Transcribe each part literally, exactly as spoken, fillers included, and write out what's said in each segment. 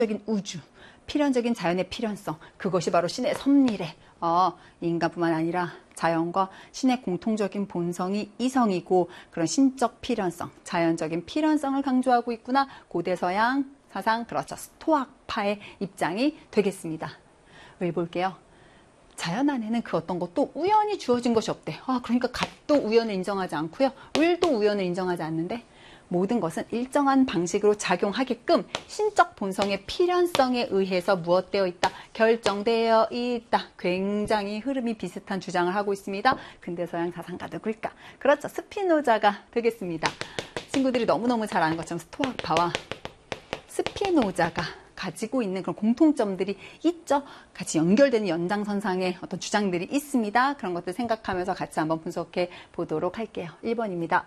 필연적인 우주, 필연적인 자연의 필연성, 그것이 바로 신의 섭리래. 어, 인간뿐만 아니라 자연과 신의 공통적인 본성이 이성이고 그런 신적 필연성, 자연적인 필연성을 강조하고 있구나. 고대 서양 사상, 그렇죠. 스토아파의 입장이 되겠습니다. 왜 볼게요. 자연 안에는 그 어떤 것도 우연히 주어진 것이 없대. 아, 그러니까 값도 우연을 인정하지 않고요. 을도 우연을 인정하지 않는데 모든 것은 일정한 방식으로 작용하게끔 신적 본성의 필연성에 의해서 무엇되어 있다? 결정되어 있다. 굉장히 흐름이 비슷한 주장을 하고 있습니다. 근대 서양 사상가 누굴까? 그렇죠. 스피노자가 되겠습니다. 친구들이 너무너무 잘 아는 것처럼 스토아파와 스피노자가 가지고 있는 그런 공통점들이 있죠. 같이 연결되는 연장선상의 어떤 주장들이 있습니다. 그런 것들 생각하면서 같이 한번 분석해 보도록 할게요. 일 번입니다.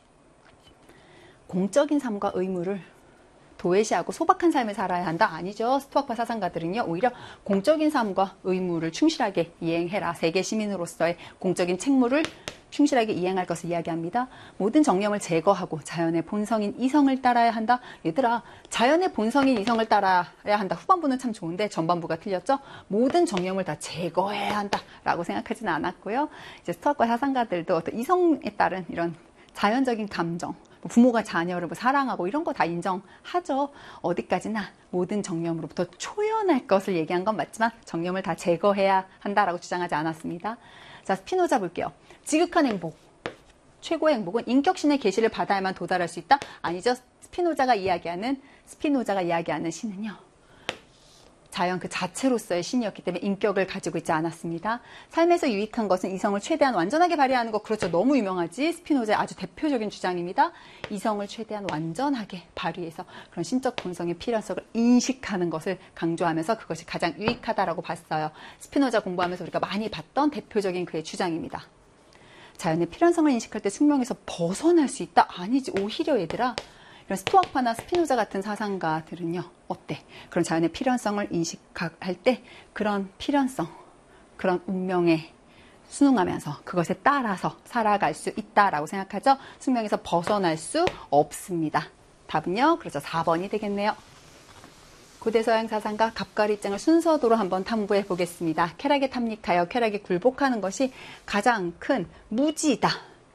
공적인 삶과 의무를 도외시하고 소박한 삶을 살아야 한다? 아니죠. 스토아파 사상가들은요. 오히려 공적인 삶과 의무를 충실하게 이행해라. 세계 시민으로서의 공적인 책무를 충실하게 이행할 것을 이야기합니다. 모든 정념을 제거하고 자연의 본성인 이성을 따라야 한다. 얘들아, 자연의 본성인 이성을 따라야 한다. 후반부는 참 좋은데 전반부가 틀렸죠. 모든 정념을 다 제거해야 한다 라고 생각하지는 않았고요. 이제 스토아파 사상가들도 어떤 이성에 따른 이런 자연적인 감정, 부모가 자녀를 뭐 사랑하고 이런 거 다 인정하죠. 어디까지나 모든 정념으로부터 초연할 것을 얘기한 건 맞지만 정념을 다 제거해야 한다라고 주장하지 않았습니다. 자, 스피노자 볼게요. 지극한 행복, 최고의 행복은 인격신의 계시를 받아야만 도달할 수 있다? 아니죠. 스피노자가 이야기하는 스피노자가 이야기하는 신은요. 자연 그 자체로서의 신이었기 때문에 인격을 가지고 있지 않았습니다. 삶에서 유익한 것은 이성을 최대한 완전하게 발휘하는 것. 그렇죠. 너무 유명하지. 스피노자의 아주 대표적인 주장입니다. 이성을 최대한 완전하게 발휘해서 그런 신적 본성의 필연성을 인식하는 것을 강조하면서 그것이 가장 유익하다라고 봤어요. 스피노자 공부하면서 우리가 많이 봤던 대표적인 그의 주장입니다. 자연의 필연성을 인식할 때 숙명에서 벗어날 수 있다? 아니지. 오히려 얘들아. 이런 스토아파나 스피노자 같은 사상가들은요. 어때? 그런 자연의 필연성을 인식할 때 그런 필연성, 그런 운명에 순응하면서 그것에 따라서 살아갈 수 있다라고 생각하죠. 숙명에서 벗어날 수 없습니다. 답은요. 그렇죠. 사 번이 되겠네요. 고대 서양 사상가 갑과를 입장을 순서도로 한번 탐구해 보겠습니다. 쾌락에 탐닉하여 쾌락에 굴복하는 것이 가장 큰 무지다.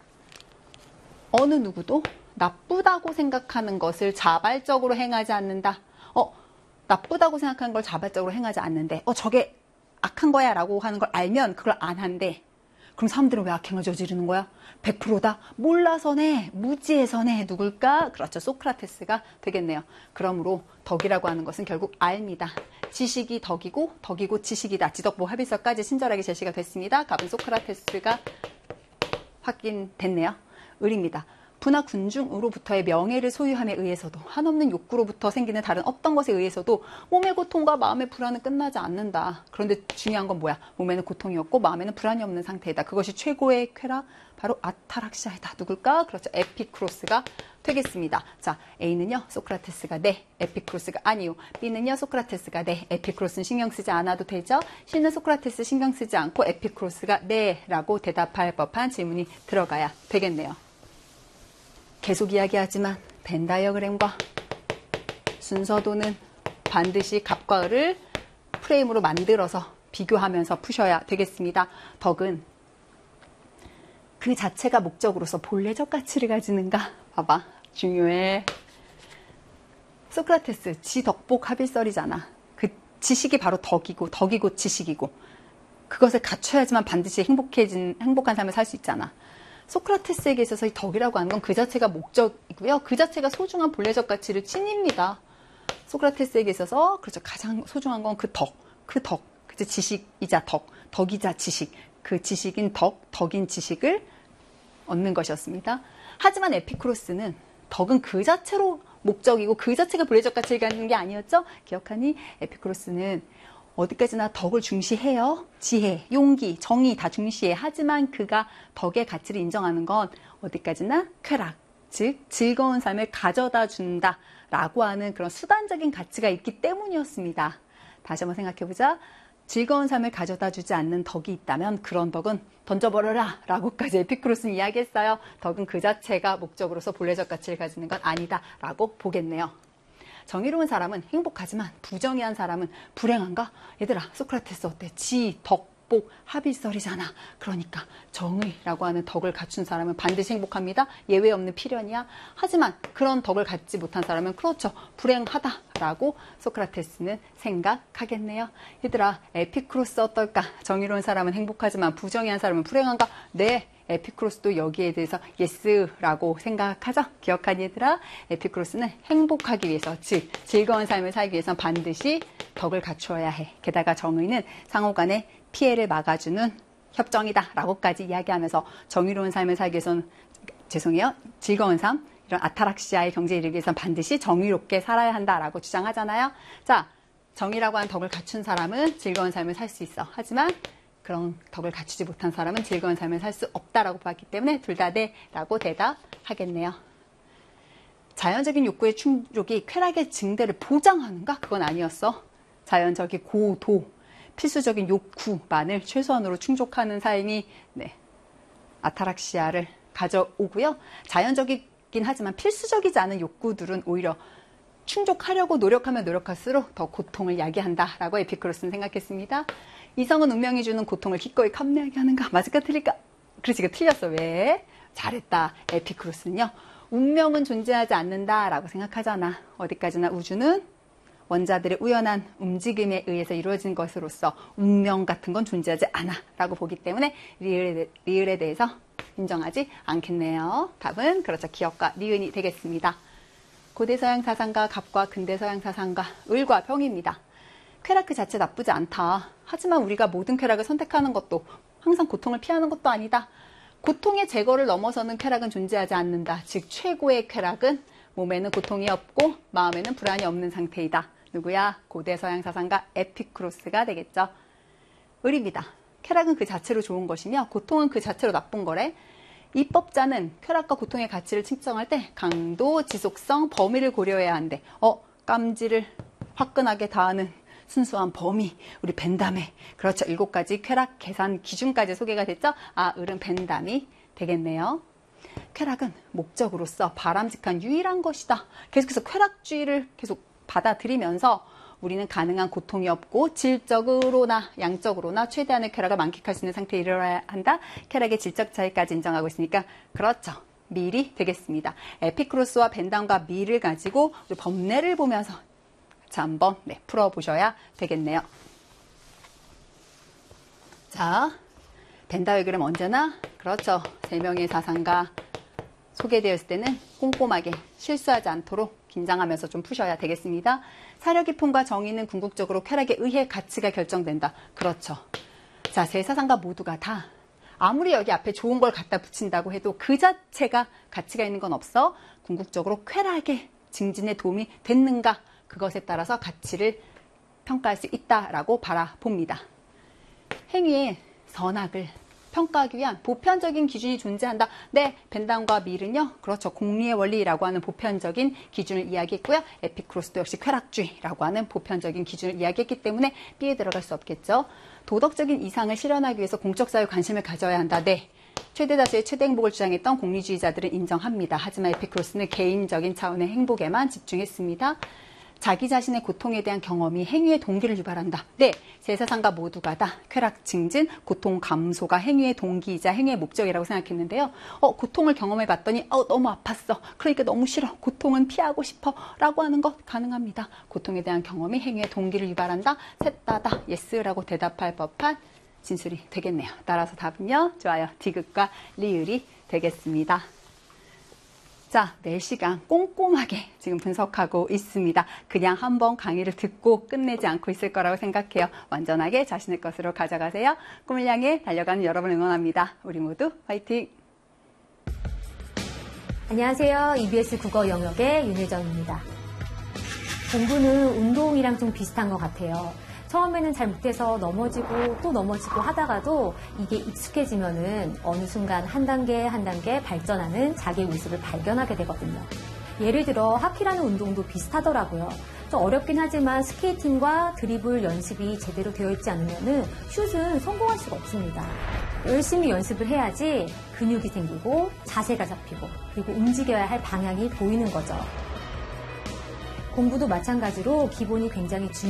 어느 누구도 나쁘다고 생각하는 것을 자발적으로 행하지 않는다. 어, 나쁘다고 생각하는 걸 자발적으로 행하지 않는데, 어, 저게 악한 거야 라고 하는 걸 알면 그걸 안 한대. 그럼 사람들은 왜 악행을 저지르는 거야? 백 퍼센트다. 몰라서네. 무지해서네. 누굴까? 그렇죠. 소크라테스가 되겠네요. 그러므로 덕이라고 하는 것은 결국 알입니다. 지식이 덕이고 덕이고 지식이다. 지덕보 합의서까지 친절하게 제시가 됐습니다. 답은 소크라테스가 확인됐네요. 을입니다. 부나 군중으로부터의 명예를 소유함에 의해서도 한없는 욕구로부터 생기는 다른 어떤 것에 의해서도 몸의 고통과 마음의 불안은 끝나지 않는다. 그런데 중요한 건 뭐야? 몸에는 고통이 없고 마음에는 불안이 없는 상태이다. 그것이 최고의 쾌락, 바로 아타락시아이다. 누굴까? 그렇죠. 에피쿠로스가 되겠습니다. 자, A는요. 소크라테스가 네. 에피쿠로스가 아니요. B는요. 소크라테스가 네. 에피쿠로스는 신경 쓰지 않아도 되죠. C는 소크라테스 신경 쓰지 않고 에피쿠로스가 네. 라고 대답할 법한 질문이 들어가야 되겠네요. 계속 이야기하지만 벤 다이어그램과 순서도는 반드시 갑과 을을 프레임으로 만들어서 비교하면서 푸셔야 되겠습니다. 덕은 그 자체가 목적으로서 본래적 가치를 가지는가? 봐봐. 중요해. 소크라테스 지덕복 합일설이잖아. 그 지식이 바로 덕이고 덕이고 지식이고 그것을 갖춰야지만 반드시 행복해진 행복한 삶을 살 수 있잖아. 소크라테스에게 있어서 이 덕이라고 하는 건 그 자체가 목적이고요. 그 자체가 소중한 본래적 가치를 지닙니다. 소크라테스에게 있어서 그렇죠. 가장 소중한 건 그 덕, 그 덕, 그치 지식이자 덕, 덕이자 지식, 그 지식인 덕, 덕인 지식을 얻는 것이었습니다. 하지만 에피쿠로스는 덕은 그 자체로 목적이고 그 자체가 본래적 가치를 갖는 게 아니었죠. 기억하니? 에피쿠로스는 어디까지나 덕을 중시해요. 지혜, 용기, 정의 다 중시해. 하지만 그가 덕의 가치를 인정하는 건 어디까지나 쾌락, 즉 즐거운 삶을 가져다 준다 라고 하는 그런 수단적인 가치가 있기 때문이었습니다. 다시 한번 생각해보자. 즐거운 삶을 가져다 주지 않는 덕이 있다면 그런 덕은 던져버려라 라고까지 에피쿠로스는 이야기했어요. 덕은 그 자체가 목적으로서 본래적 가치를 가지는 건 아니다 라고 보겠네요. 정의로운 사람은 행복하지만 부정의한 사람은 불행한가? 얘들아, 소크라테스 어때? 지, 덕, 복, 합일설이잖아. 그러니까 정의라고 하는 덕을 갖춘 사람은 반드시 행복합니다. 예외 없는 필연이야. 하지만 그런 덕을 갖지 못한 사람은 그렇죠. 불행하다라고 소크라테스는 생각하겠네요. 얘들아, 에피쿠로스 어떨까? 정의로운 사람은 행복하지만 부정의한 사람은 불행한가? 네. 에피쿠로스도 여기에 대해서 예스라고 생각하죠. 기억하니 얘들아? 에피쿠로스는 행복하기 위해서, 즉 즐거운 삶을 살기 위해서는 반드시 덕을 갖추어야 해. 게다가 정의는 상호간의 피해를 막아주는 협정이다 라고까지 이야기하면서 정의로운 삶을 살기 위해서는, 죄송해요, 즐거운 삶, 이런 아타락시아의 경제에 이르기 위해서는 반드시 정의롭게 살아야 한다라고 주장하잖아요. 자, 정의라고 하는 덕을 갖춘 사람은 즐거운 삶을 살 수 있어. 하지만 그런 덕을 갖추지 못한 사람은 즐거운 삶을 살 수 없다라고 봤기 때문에 둘 다 네 라고 대답하겠네요. 자연적인 욕구의 충족이 쾌락의 증대를 보장하는가? 그건 아니었어. 자연적인 고도, 필수적인 욕구만을 최소한으로 충족하는 삶이 네, 아타락시아를 가져오고요. 자연적이긴 하지만 필수적이지 않은 욕구들은 오히려 충족하려고 노력하면 노력할수록 더 고통을 야기한다라고 에피쿠로스는 생각했습니다. 이성은 운명이 주는 고통을 기꺼이 감내하게 하는가? 맞을까 틀릴까? 그렇지, 이거 틀렸어. 왜? 잘했다. 에피쿠로스는요, 운명은 존재하지 않는다라고 생각하잖아. 어디까지나 우주는 원자들의 우연한 움직임에 의해서 이루어진 것으로서 운명 같은 건 존재하지 않아 라고 보기 때문에 리을에, 리을에 대해서 인정하지 않겠네요. 답은 그렇죠. 기억과 니은이 되겠습니다. 고대 서양 사상가 갑과 근대 서양 사상가 을과 병입니다. 쾌락 그 자체 나쁘지 않다. 하지만 우리가 모든 쾌락을 선택하는 것도 항상 고통을 피하는 것도 아니다. 고통의 제거를 넘어서는 쾌락은 존재하지 않는다. 즉 최고의 쾌락은 몸에는 고통이 없고 마음에는 불안이 없는 상태이다. 누구야? 고대 서양 사상가 에피쿠로스가 되겠죠. 을입니다. 쾌락은 그 자체로 좋은 것이며 고통은 그 자체로 나쁜 거래. 입법자는 쾌락과 고통의 가치를 측정할 때 강도, 지속성, 범위를 고려해야 한대. 어, 깜지를 화끈하게 다하는 순수한 범위, 우리 벤담에. 그렇죠. 일곱 가지 쾌락 계산 기준까지 소개가 됐죠. 아, 을은 벤담이 되겠네요. 쾌락은 목적으로서 바람직한 유일한 것이다. 계속해서 쾌락주의를 계속 받아들이면서 우리는 가능한 고통이 없고 질적으로나 양적으로나 최대한의 쾌락을 만끽할 수 있는 상태에 이르러야 한다. 쾌락의 질적 차이까지 인정하고 있으니까 그렇죠. 밀이 되겠습니다. 에피쿠로스와 벤담과 밀을 가지고 우리 법례를 보면서 자, 한번 네, 풀어보셔야 되겠네요. 자, 벤담의 글은 언제나 그렇죠. 세 명의 사상가 소개되었을 때는 꼼꼼하게 실수하지 않도록 긴장하면서 좀 푸셔야 되겠습니다. 사려 깊음과 정의는 궁극적으로 쾌락에 의해 가치가 결정된다. 그렇죠. 자, 세 사상가 모두가 다 아무리 여기 앞에 좋은 걸 갖다 붙인다고 해도 그 자체가 가치가 있는 건 없어. 궁극적으로 쾌락의 증진에 도움이 됐는가? 그것에 따라서 가치를 평가할 수 있다라고 바라봅니다. 행위의 선악을 평가하기 위한 보편적인 기준이 존재한다. 네, 벤담과 밀은요. 그렇죠. 공리의 원리라고 하는 보편적인 기준을 이야기했고요. 에피쿠로스도 역시 쾌락주의라고 하는 보편적인 기준을 이야기했기 때문에 B에 들어갈 수 없겠죠. 도덕적인 이상을 실현하기 위해서 공적 사회에 관심을 가져야 한다. 네. 최대 다수의 최대 행복을 주장했던 공리주의자들은 인정합니다. 하지만 에피쿠로스는 개인적인 차원의 행복에만 집중했습니다. 자기 자신의 고통에 대한 경험이 행위의 동기를 유발한다. 네, 세 사상가 모두가 다 쾌락 증진, 고통 감소가 행위의 동기이자 행위의 목적이라고 생각했는데요. 어, 고통을 경험해 봤더니 어, 너무 아팠어. 그러니까 너무 싫어. 고통은 피하고 싶어. 라고 하는 것 가능합니다. 고통에 대한 경험이 행위의 동기를 유발한다. 셋 다 다 예스라고 대답할 법한 진술이 되겠네요. 따라서 답은요. 좋아요. 디귿과 리을이 되겠습니다. 자, 네 시간 꼼꼼하게 지금 분석하고 있습니다. 그냥 한번 강의를 듣고 끝내지 않고 있을 거라고 생각해요. 완전하게 자신의 것으로 가져가세요. 꿈을 향해 달려가는 여러분 응원합니다. 우리 모두 화이팅! 안녕하세요. 이비에스 국어 영역의 윤혜정입니다. 공부는 운동이랑 좀 비슷한 것 같아요. 처음에는 잘 못해서 넘어지고 또 넘어지고 하다가도 이게 익숙해지면은 어느 순간 한 단계 한 단계 발전하는 자기의 모습을 발견하게 되거든요. 예를 들어 하키라는 운동도 비슷하더라고요. 좀 어렵긴 하지만 스케이팅과 드리블 연습이 제대로 되어 있지 않으면은 슛은 성공할 수가 없습니다. 열심히 연습을 해야지 근육이 생기고 자세가 잡히고 그리고 움직여야 할 방향이 보이는 거죠. 공부도 마찬가지로 기본이 굉장히 중요합니다.